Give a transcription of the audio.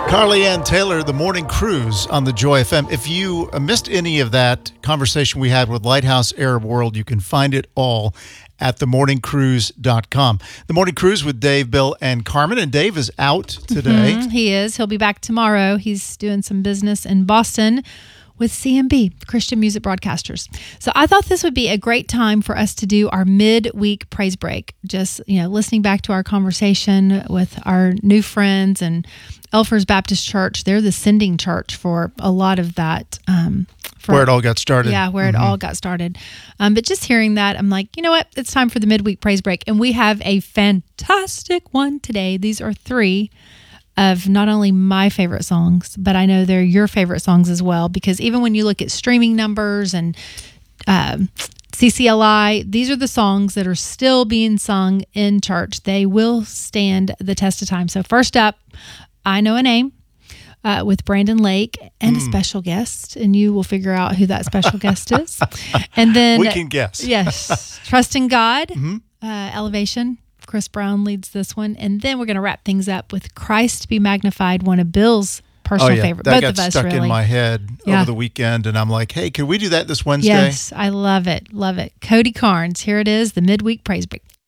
Carly Ann Taylor, The Morning Cruise on the Joy FM. If you missed any of that conversation we had with Lighthouse Arab World, you can find it all at themorningcruise.com. The Morning Cruise with Dave, Bill, and Carmen. And Dave is out today. He is. He'll be back tomorrow. He's doing some business in Boston with CMB, Christian Music Broadcasters. So I thought this would be a great time for us to do our midweek praise break. Just, listening back to our conversation with our new friends and Elfers Baptist Church. They're the sending church for a lot of that. Where it all got started. Yeah, where it all got started. But just hearing that, I'm like, you know what? It's time for the midweek praise break. And we have a fantastic one today. These are three of not only my favorite songs, but I know they're your favorite songs as well, because even when you look at streaming numbers and CCLI, these are the songs that are still being sung in church. They will stand the test of time. So first up, I Know a Name with Brandon Lake and a special guest, and you will figure out who that special guest is. And then we can guess. Yes, Trust in God, Elevation. Chris Brown leads this one. And then we're going to wrap things up with Christ Be Magnified, one of Bill's personal favorite. That Both got of us, stuck really. in my head over the weekend, and I'm like, hey, can we do that this Wednesday? Yes, I love it. Love it. Cody Carnes, here it is, the midweek praise break.